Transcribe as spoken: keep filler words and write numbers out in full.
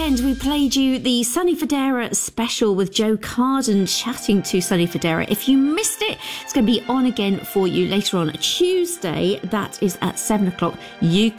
weekend, we played you the Sonny Fodera special with Joe Carden chatting to Sonny Fodera. If you missed it, it's going to be on again for you later on Tuesday. That is at seven o'clock U